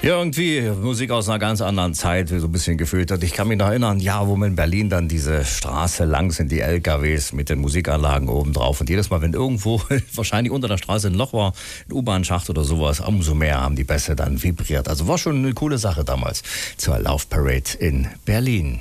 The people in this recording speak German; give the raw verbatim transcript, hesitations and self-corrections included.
Ja, irgendwie Musik aus einer ganz anderen Zeit, so ein bisschen gefühlt hat. Ich kann mich noch erinnern, ja, wo man in Berlin dann diese Straße lang sind, die L K Ws mit den Musikanlagen oben drauf. Und jedes Mal, wenn irgendwo wahrscheinlich unter der Straße ein Loch war, ein U-Bahn-Schacht oder sowas, umso mehr haben die Bässe dann vibriert. Also war schon eine coole Sache damals zur Laufparade in Berlin.